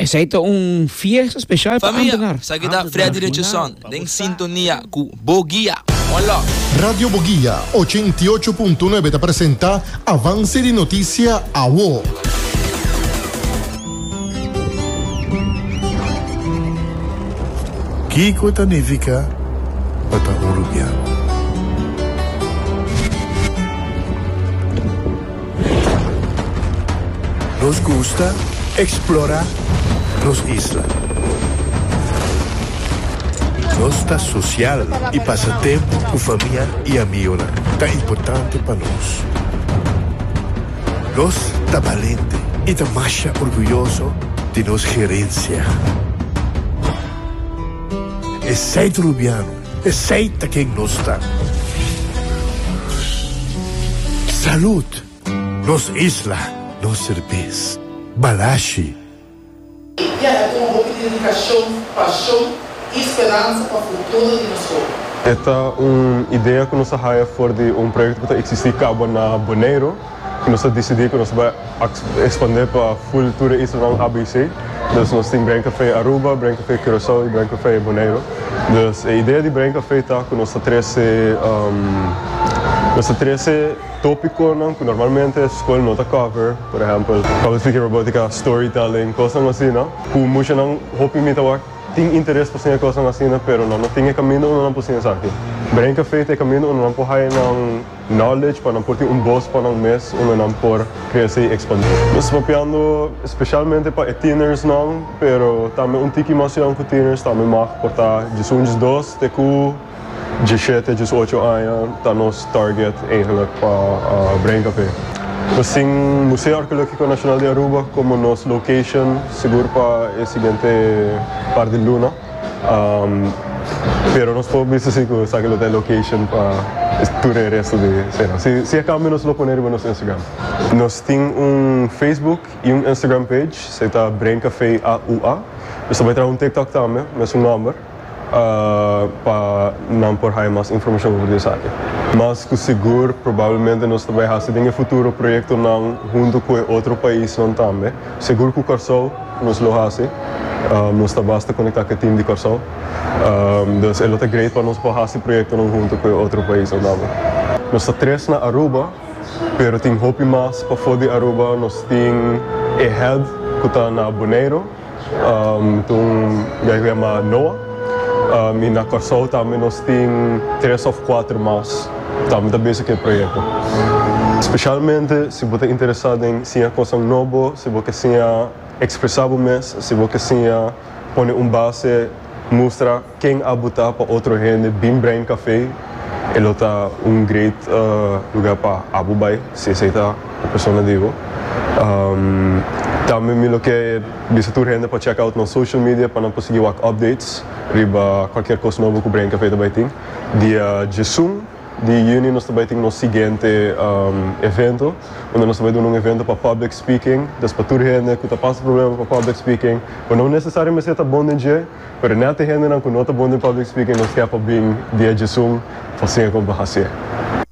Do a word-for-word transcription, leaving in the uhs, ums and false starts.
Aceita um fiesta especial para Família, Andenar. sa kita Freddy Richardson, em sintonia com Bogia. Olá. Radio Boguía ochenta y ocho punto nueve te presenta Avance de Noticia a W O. Kiko Tanifica Pata Uruguiano. Nos gusta explorar las islas. Nossa social e passatempo com família e amigos é importante para nós. Nós está valente e está mais orgulhoso de nossa gerência. É seito rubiano, é seita quem nós está. Saúde, nos isla, nos cerveja, balashi. E é com um pouco de dedicação, paixão e esperança para o futuro de nós. Esta é uma ideia que nós temos for de um projeto que existe cabo na Bonaire, que nós decidimos que nós vamos expandir para full tour isla na A B C. Então nós temos Brain Café Aruba, Brain Café Curaçao e Brain Café Bonaire. Então a ideia de Brain Café está que nós temos um, nós temos tópico que normalmente a escola não cover, por exemplo, public robótica, storytelling, coisas assim, não? Que muitos não hoping me tem interesse por fazer coisas assim, mas não não tem caminho não por fazer aqui. Brain Café tem caminho não por aí não knowledge para não por ter um boss para um mês, não por crescer e expandir. Nós mapeando especialmente para teenagers não, pero também um tiki mais com teenagers também mais portar de um de dois até com dezessete, dezoito anos, tá nosso target eigenlijk para uh, Brain Café. Nós temos o Museu Arqueológico Nacional de Aruba como nossa location seguro para a seguinte parte de luna. Um, pero nós podemos dizer que sabe que é location para todo o resto de cena. Se se acaba nós lo poner no nosso Instagram. Nós temos um Facebook e um Instagram page, se tá Brain Café A U A. Nós também temos um TikTok também, mas um número. Uh, para não por aí mais informação sobre isso aqui. Mas com seguro, provavelmente nós também vamos fazer um futuro projeto não junto com outro país não também. Seguro com o Curaçao nós lo fazemos. Uh, nós está basta conectar com o time de Curaçao. Então é muito great para nós fazer projeto não junto com outro país não também. Nós está três na Aruba, pero tem hope mais para fora de Aruba. Nós tem a head que está na Bonaire, um, então já chama Noah. Um, e na Curaçao também nós temos três ou quatro mais também da base aquele projeto. Especialmente se você é interessado em ser coisa nova, se você quer expressar o mês, se você quer pôr um base, mostrar quem abutar para outro gente, bem Brain Café, ele está um great uh, lugar para abubai, se aceita a pessoa digo. Um, também me que visitar gente para check out no social media para não conseguir updates riba qualquer coisa nova que o Brain Café também tem. Dia de Zoom, de junho nós também temos o seguinte um, evento, onde nós também temos um evento para public speaking, das para toda gente que está passando problema para public speaking, mas não necessariamente está bom em dia, mas não tem gente que não está bom em public speaking, nós queremos para bem dia de Zoom, fazer como fazer.